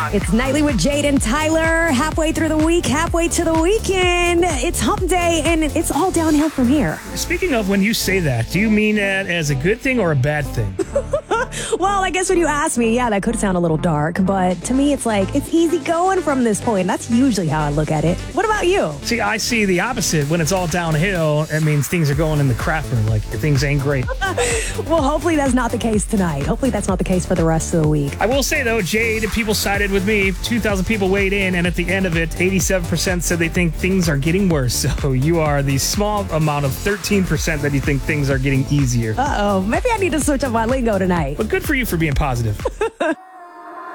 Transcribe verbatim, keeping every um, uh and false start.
Rock. It's Nightly with Jade and Tyler. Halfway through the week, halfway to the weekend. It's hump day, and it's all downhill from here. Speaking of, when you say that, do you mean that as a good thing or a bad thing? Well, I guess when you ask me, yeah, that could sound a little dark, but to me, it's like, it's easy going from this point. That's usually how I look at it. What about you? See, I see the opposite. When it's all downhill, it means things are going in the crap room, like things ain't great. Well, hopefully that's not the case tonight. Hopefully that's not the case for the rest of the week. I will say, though, Jade, people sided with me. two thousand people weighed in, and at the end of it, eighty-seven percent said they think things are getting worse. So you are the small amount of thirteen percent that you think things are getting easier. Uh-oh. Maybe I need to switch up my lingo tonight. But good for you for being positive.